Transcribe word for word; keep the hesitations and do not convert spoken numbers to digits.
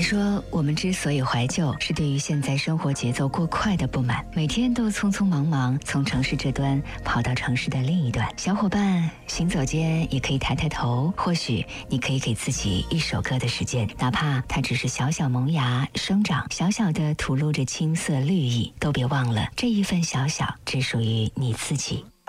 来说，我们之所以怀旧，是对于现在生活节奏过快的不满，每天都匆匆忙忙从城市这端跑到城市的另一端。小伙伴行走间也可以抬抬头，或许你可以给自己一首歌的时间，哪怕它只是小小萌芽生长，小小的吐露着青涩绿意，都别忘了这一份小小只属于你自己。